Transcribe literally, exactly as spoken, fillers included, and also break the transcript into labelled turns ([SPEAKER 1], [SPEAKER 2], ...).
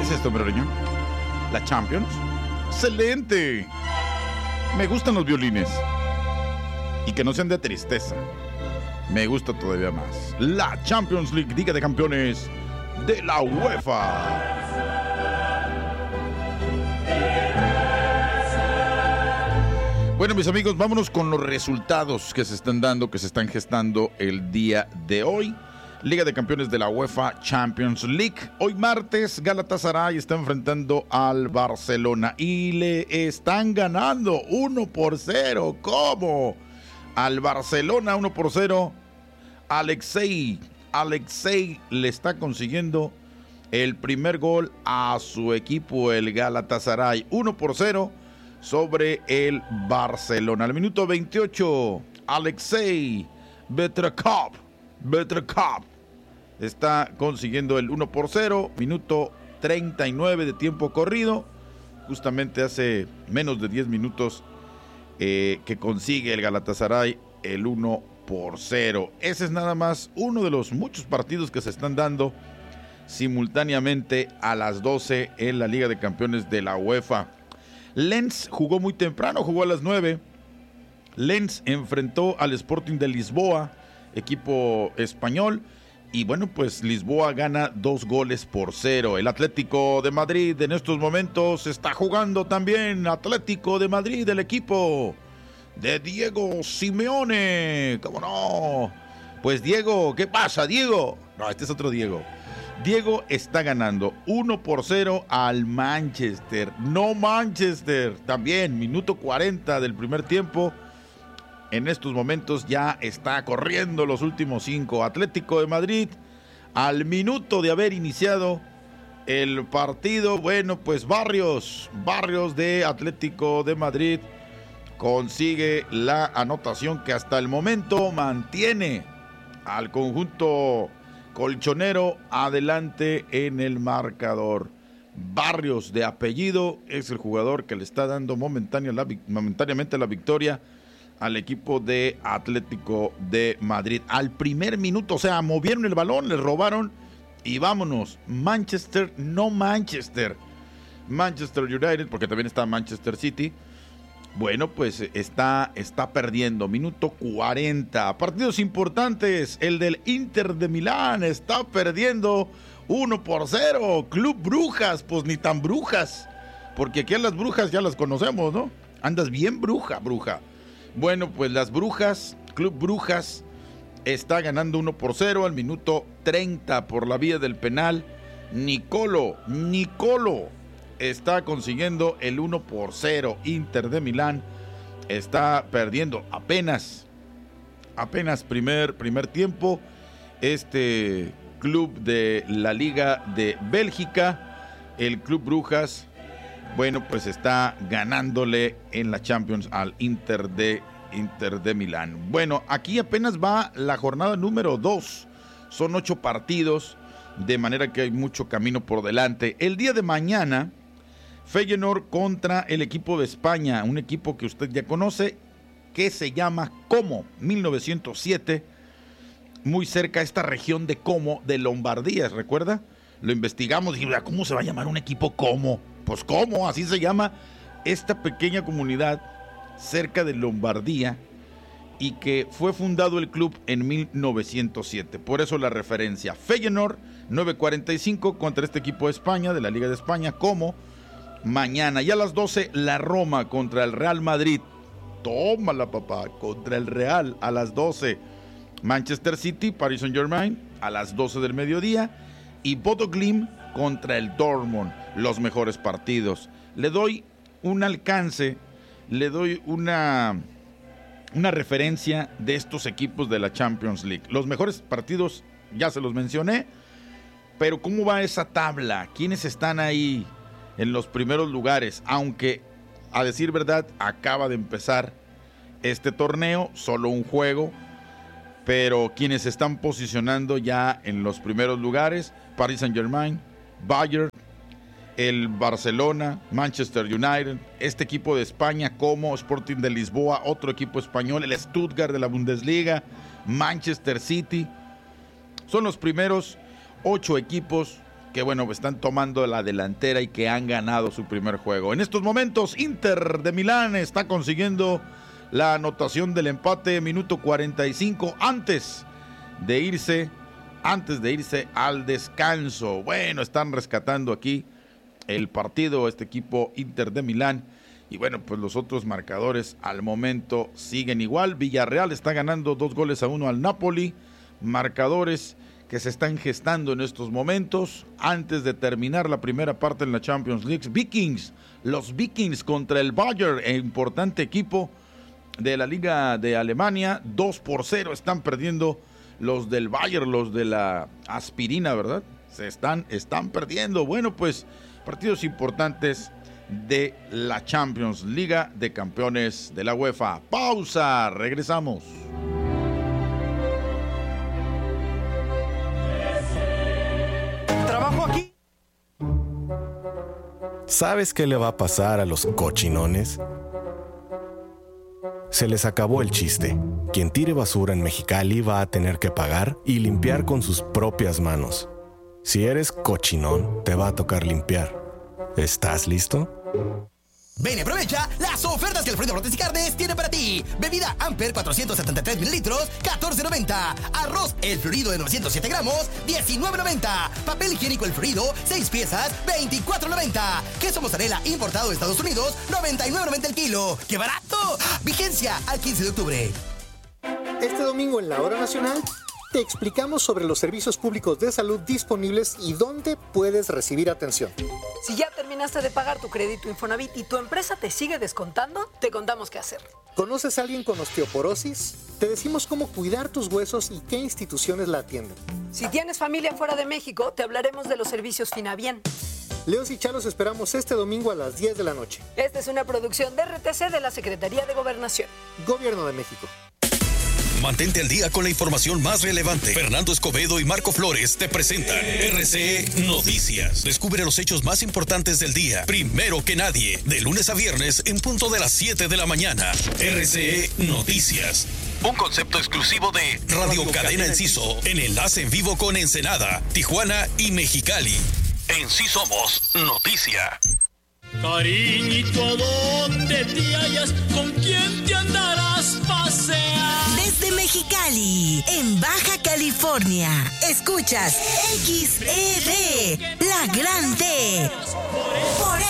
[SPEAKER 1] es esto, Meroreño? ¿La Champions? ¡Excelente! Me gustan los violines. Y que no sean de tristeza. Me gusta todavía más. La Champions League, Liga de Campeones de la UEFA. Bueno, mis amigos, vámonos con los resultados que se están dando, que se están gestando el día de hoy. Liga de Campeones de la UEFA Champions League. Hoy martes, Galatasaray está enfrentando al Barcelona y le están ganando uno por cero. ¿Cómo? Al Barcelona uno por cero. Alexei, Alexei le está consiguiendo el primer gol a su equipo, el Galatasaray. uno por cero sobre el Barcelona. Al minuto veintiocho, Alexei Betrakov. Betrakov está consiguiendo el uno por cero, minuto treinta y nueve de tiempo corrido, justamente hace menos de diez minutos eh, que consigue el Galatasaray el uno por cero. Ese es nada más uno de los muchos partidos que se están dando simultáneamente a las doce en la Liga de Campeones de la UEFA. Lens jugó muy temprano, jugó a las nueve. Lens enfrentó al Sporting de Lisboa, equipo español, y bueno, pues Lisboa gana dos goles por cero. El Atlético de Madrid en estos momentos está jugando también. Atlético de Madrid, el equipo de Diego Simeone. ¿Cómo no? Pues Diego, ¿qué pasa, Diego? No, este es otro Diego. Diego está ganando uno por cero al Manchester. No Manchester, también minuto cuarenta del primer tiempo. En estos momentos ya está corriendo los últimos cinco. Atlético de Madrid, al minuto de haber iniciado el partido, bueno, pues Barrios, Barrios de Atlético de Madrid consigue la anotación que hasta el momento mantiene al conjunto colchonero adelante en el marcador. Barrios, de apellido, es el jugador que le está dando momentánea la, momentáneamente la victoria al equipo de Atlético de Madrid. Al primer minuto, o sea, movieron el balón, le robaron y vámonos. Manchester, no Manchester. Manchester United, porque también está Manchester City. Bueno, pues está, está perdiendo. Minuto cuarenta. Partidos importantes. El del Inter de Milán está perdiendo uno por cero. Club Brujas, pues ni tan brujas. Porque aquí a las brujas ya las conocemos, ¿no? Andas bien bruja, bruja. Bueno, pues las Brujas, Club Brujas, está ganando uno por cero al minuto treinta por la vía del penal. Nicolo, Nicolo está consiguiendo el uno por cero. Inter de Milán está perdiendo apenas, apenas primer, primer tiempo. Este club de la Liga de Bélgica, el Club Brujas, bueno, pues está ganándole en la Champions al Inter de, Inter de Milán. Bueno, aquí apenas va la jornada número dos. Son ocho partidos, de manera que hay mucho camino por delante. El día de mañana, Feyenoord contra el equipo de España, un equipo que usted ya conoce, que se llama Como, mil novecientos siete, muy cerca a esta región de Como, de Lombardía, ¿recuerda? Lo investigamos y dijimos, ¿cómo se va a llamar un equipo Como? Pues ¿cómo? Así se llama esta pequeña comunidad cerca de Lombardía y que fue fundado el club en mil novecientos siete. Por eso la referencia. Feyenoord, nueve cuarenta y cinco contra este equipo de España, de la Liga de España, como mañana. Y a las doce, la Roma contra el Real Madrid. Tómala, papá, contra el Real a las doce. Manchester City, Paris Saint-Germain a las doce del mediodía. Y Bodo Glimt contra el Dortmund, los mejores partidos. Le doy un alcance, le doy una, una referencia de estos equipos de la Champions League. Los mejores partidos ya se los mencioné, pero ¿cómo va esa tabla? ¿Quiénes están ahí en los primeros lugares? Aunque, a decir verdad, acaba de empezar este torneo, solo un juego, pero quienes se están posicionando ya en los primeros lugares: Paris Saint-Germain, Bayern, el Barcelona, Manchester United, este equipo de España como Sporting de Lisboa, otro equipo español, el Stuttgart de la Bundesliga, Manchester City. Son los primeros ocho equipos que, bueno, están tomando la delantera y que han ganado su primer juego. En estos momentos, Inter de Milán está consiguiendo la anotación del empate, minuto cuarenta y cinco, antes de irse, antes de irse al descanso. Bueno, están rescatando aquí el partido, este equipo Inter de Milán. Y bueno, pues los otros marcadores al momento siguen igual. Villarreal está ganando dos goles a uno al Napoli. Marcadores que se están gestando en estos momentos antes de terminar la primera parte en la Champions League. Vikings, los Vikings contra el Bayern, importante equipo de la Liga de Alemania. dos por cero están perdiendo los del Bayern, los de la aspirina, ¿verdad? Se están, están perdiendo. Bueno, pues partidos importantes de la Champions, Liga de Campeones de la UEFA. Pausa, regresamos.
[SPEAKER 2] Trabajo aquí.
[SPEAKER 3] ¿Sabes qué le va a pasar a los cochinones? Se les acabó el chiste. Quien tire basura en Mexicali va a tener que pagar y limpiar con sus propias manos. Si eres cochinón, te va a tocar limpiar. ¿Estás listo?
[SPEAKER 2] Ven y aprovecha las ofertas que Alfredo Brotes y Carnes tiene para ti. Bebida Amper cuatrocientos setenta y tres mililitros, catorce noventa. Arroz El Florido de novecientos siete gramos, diecinueve noventa. Papel higiénico El Florido, seis piezas, veinticuatro noventa. Queso mozzarella importado de Estados Unidos, noventa y nueve noventa el kilo. ¡Qué barato! Vigencia al quince de octubre.
[SPEAKER 4] Este domingo en la Hora Nacional te explicamos sobre los servicios públicos de salud disponibles y dónde puedes recibir atención.
[SPEAKER 5] Si ya terminaste de pagar tu crédito Infonavit y tu empresa te sigue descontando, te contamos qué hacer.
[SPEAKER 4] ¿Conoces a alguien con osteoporosis? Te decimos cómo cuidar tus huesos y qué instituciones la atienden.
[SPEAKER 5] Si tienes familia fuera de México, te hablaremos de los servicios Finabien.
[SPEAKER 4] Leos y Chalos esperamos este domingo a las diez de la noche.
[SPEAKER 5] Esta es una producción de R T C de la Secretaría de Gobernación.
[SPEAKER 4] Gobierno de México.
[SPEAKER 6] Mantente al día con la información más relevante. Fernando Escobedo y Marco Flores te presentan R C E Noticias. Descubre los hechos más importantes del día, primero que nadie, de lunes a viernes en punto de las siete de la mañana. R C E Noticias. Un concepto exclusivo de Radio Cadena Enciso, en enlace en vivo con Ensenada, Tijuana y Mexicali. En Sí Somos Noticia.
[SPEAKER 7] Cariñito, ¿a dónde te hallas? ¿Con quién te andarás pasear?
[SPEAKER 8] Desde Mexicali, en Baja California, escuchas X E D, La Grande. Por